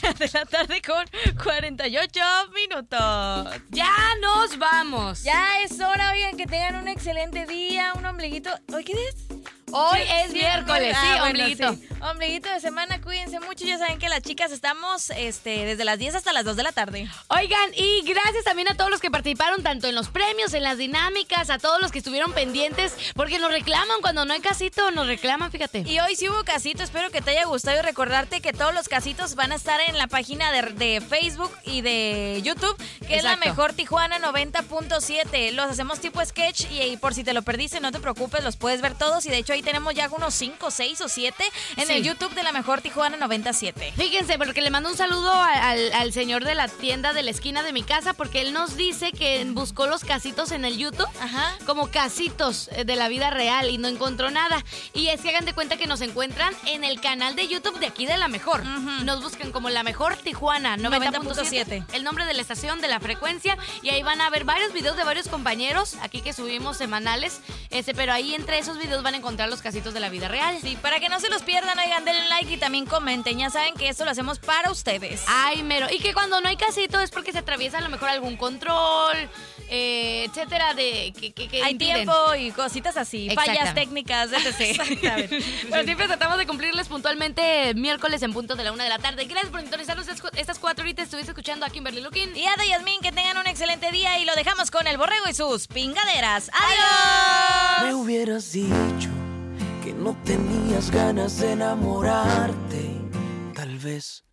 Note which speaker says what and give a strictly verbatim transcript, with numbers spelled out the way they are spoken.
Speaker 1: una de la tarde con cuarenta y ocho minutos.
Speaker 2: ¡Ya nos vamos!
Speaker 1: Ya es hora, oigan, que tengan un excelente día, un ombliguito. ¿Hoy qué es?
Speaker 2: Hoy
Speaker 1: Sí,
Speaker 2: es
Speaker 1: sí,
Speaker 2: miércoles,
Speaker 1: ah,
Speaker 2: sí,
Speaker 1: bueno,
Speaker 2: ombliguito.
Speaker 1: sí. Ombliguito de semana, cuídense mucho. Ya saben que las chicas estamos este, desde las diez hasta las dos de la tarde.
Speaker 2: Oigan, y gracias también a todos los que participaron tanto en los premios, en las dinámicas, a todos los que estuvieron pendientes, porque nos reclaman cuando no hay casito, nos reclaman, fíjate.
Speaker 1: Y hoy sí hubo casito, espero que te haya gustado y recordarte que todos los casitos van a estar en la página de, de Facebook y de YouTube, que es la
Speaker 2: Exacto.
Speaker 1: Mejor Tijuana noventa punto siete. Los hacemos tipo sketch y, y por si te lo perdiste, no te preocupes, los puedes ver todos. Y de hecho ahí tenemos ya unos cinco, seis o siete en
Speaker 2: Sí.
Speaker 1: el YouTube de la Mejor Tijuana noventa punto siete.
Speaker 2: Fíjense, porque le mando un saludo al, al, al señor de la tienda de la esquina de mi casa, porque él nos dice que buscó los casitos en el YouTube,
Speaker 1: Ajá.
Speaker 2: como casitos eh, de la vida real, y no encontró nada. Y es que hagan de cuenta que nos encuentran en el canal de YouTube de aquí de La Mejor.
Speaker 1: Ujú.
Speaker 2: Nos buscan como La Mejor Tijuana noventa punto siete,
Speaker 1: noventa punto siete.
Speaker 2: el nombre de la estación, de la frecuencia, y ahí van a ver varios videos de varios compañeros aquí que subimos semanales, este, pero ahí entre esos videos van a encontrar los casitos de la vida real.
Speaker 1: Sí, para que no se los pierdan, oigan, denle like y también comenten. Ya saben que esto lo hacemos para ustedes.
Speaker 2: Ay, mero. Y que cuando no hay casito es porque se atraviesa a lo mejor algún control, eh, etcétera, de que, que, que
Speaker 1: Hay
Speaker 2: impiden.
Speaker 1: tiempo y cositas así,
Speaker 2: Exacto.
Speaker 1: fallas técnicas, etcétera.
Speaker 2: Pero siempre tratamos de cumplirles puntualmente miércoles en punto de la una de la tarde. Gracias por sintonizarnos estas cuatro horitas. Estuviste escuchando a Kimberly Looking.
Speaker 1: Y Ada y Yasmín, que tengan un excelente día y lo dejamos con el borrego y sus pingaderas. ¡Adiós!
Speaker 3: Me hubieras dicho que no tenías ganas de enamorarte, tal vez